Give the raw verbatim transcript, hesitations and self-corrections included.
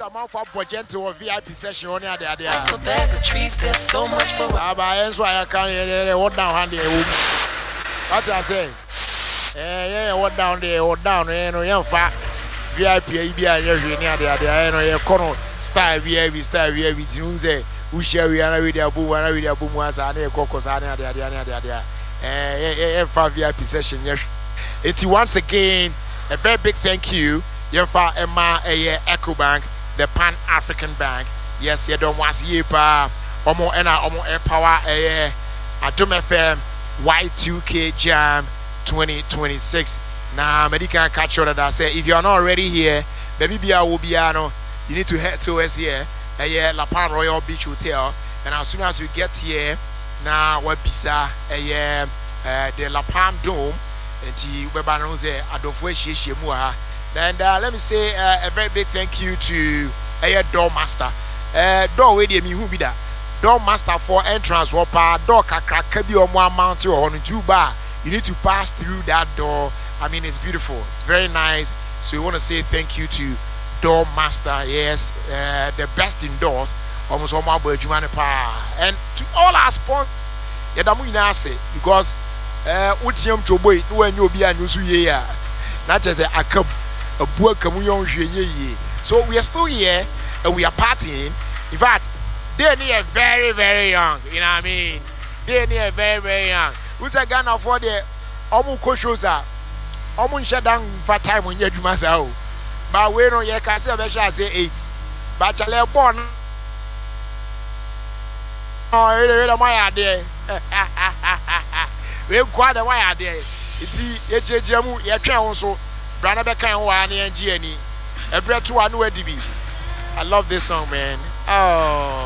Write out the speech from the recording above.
amount for budget to a V I P session on the other. Like a bag of trees, there's so much for. Ah, but that's why I can't hear what down hand there. What I say? Eh, yeah, what down there, what down there, no young fat V I P, A B I, you're near the other, no, you're corner style V I P, style V I P, you say, who share we are with their boom, and with their boom was on the cocos, and the other, the other, eh, eh, for V I P session, yes. It's once again a very big thank you, yeah, for Emma, a EcoBank, the Pan African Bank. Yes, you don't want to see pa, omo ena omo air power, eh, Adom F M Y two K Jam twenty twenty-six. Now, medical catch on that. I say, if you are not already here, baby, be will be ano. You need to head to us here, eh, yeah, La Pan Royal Beach Hotel, and as soon as you get here, now what pizza, eh, yeah, uh, the La Palm Dome. And then uh, let me say uh, a very big thank you to a uh, door master. Uh, door way me who be that door master for entrance. Wapa door kakra kabi or one mount or on two bar. You need to pass through that door. I mean, it's beautiful. It's very nice. So we want to say thank you to door master. Yes, uh, the best indoors. Almost all my boy Jumane Pa. And to all our sponsors, yeah, say because. Uh, what's young to boy when you'll be a new year? Not just a cup, a book, a young ye. So we are still here and we are partying. In fact, they're near very, very young. You know what I mean? They're near very, very young. Who's a gun for the Omu Koshosa? Omu Shadang for time when you do myself. But we know your castle, I say eight. But I born. Oh, my idea. We quite a while there. It's a jamu, your counsel, Brana Becan, one and Jenny. A bread to one way to be. I love this song, man. Oh.